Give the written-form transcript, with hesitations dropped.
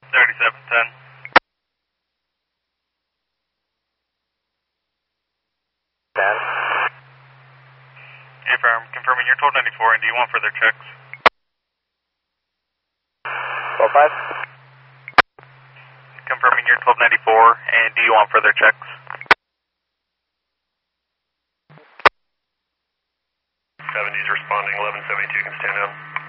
3710. Dan. Affirm, confirming you're 1294, and do you want further checks? 45. Confirming you're 1294, and do you want further checks? 70's responding, 1172 can stand down.